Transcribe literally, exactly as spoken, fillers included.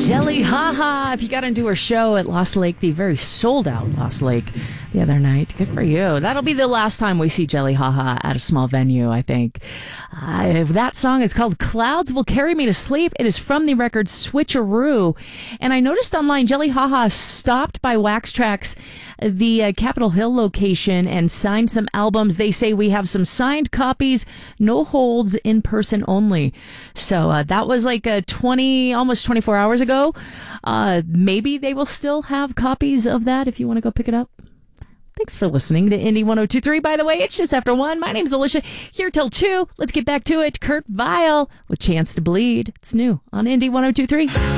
Jelly Haha. If you got into her show at Lost Lake, the very sold out Lost Lake the other night, good for you. That'll be the last time we see Jelly Haha at a small venue, I think. Uh, that song is called Clouds Will Carry Me to Sleep. It is from the record Switcheroo. And I noticed online Jelly Haha stopped by Wax Trax, the uh, Capitol Hill location, and signed some albums. They say we have some signed copies, no holds, in person only. So uh, that was like a twenty, almost twenty-four hours ago. Uh, maybe they will still have copies of that if you want to go pick it up. Thanks for listening to Indie one oh two point three. By the way, it's just after one. My name's Alicia, here till two. Let's get back to it. Kurt Vile with Chance to Bleed. It's new on Indie one oh two point three.